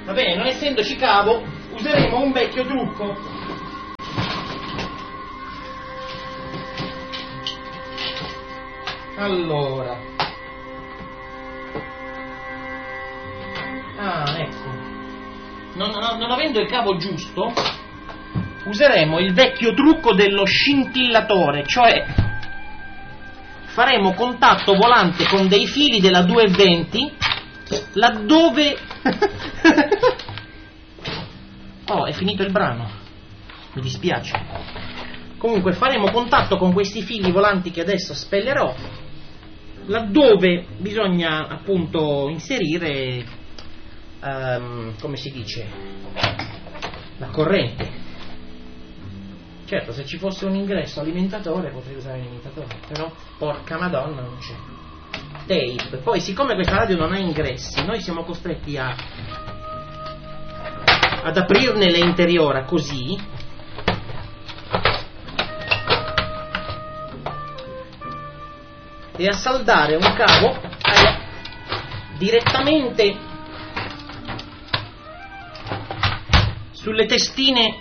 Va bene, non essendoci cavo, useremo un vecchio trucco. Allora. Ecco. Non avendo il cavo giusto, useremo il vecchio trucco dello scintillatore, cioè faremo contatto volante con dei fili della 220 laddove oh, è finito il brano, mi dispiace. Comunque faremo contatto con questi fili volanti che adesso spellerò laddove bisogna appunto inserire come si dice, la corrente. Certo, se ci fosse un ingresso alimentatore potrei usare l'alimentatore, però porca madonna non c'è. Tape. Poi siccome questa radio non ha ingressi, noi siamo costretti ad aprirne l'interiora così e a saldare un cavo direttamente sulle testine.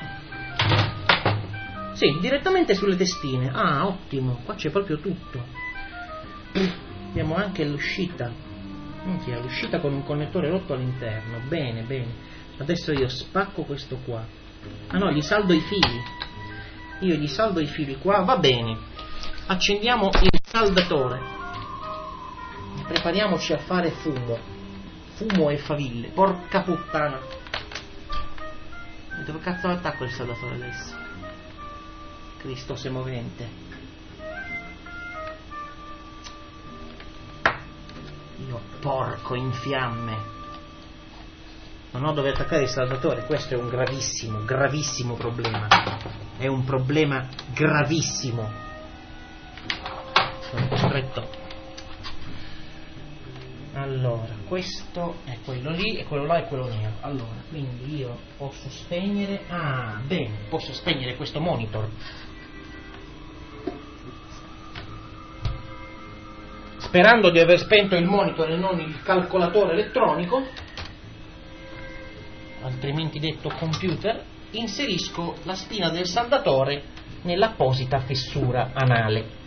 Sì, direttamente sulle testine. Ah, ottimo, qua c'è proprio tutto. Abbiamo anche l'uscita. Minchia, l'uscita con un connettore rotto all'interno. Bene, bene. Adesso io spacco questo qua. Ah no, gli saldo i fili. Io gli saldo i fili qua, va bene. Accendiamo il saldatore. Prepariamoci a fare fumo. Fumo e faville. Porca puttana. Dove cazzo attacco il saldatore adesso? Cristo se movente. Io porco in fiamme. Non ho dove attaccare il saldatore. Questo è un gravissimo, gravissimo problema. È un problema gravissimo. Sono costretto. Allora, questo è quello lì e quello là è quello nero. Allora, quindi io posso spegnere. Ah, bene, posso spegnere questo monitor. Sperando di aver spento il monitor e non il calcolatore elettronico, altrimenti detto computer, inserisco la spina del saldatore nell'apposita fessura anale.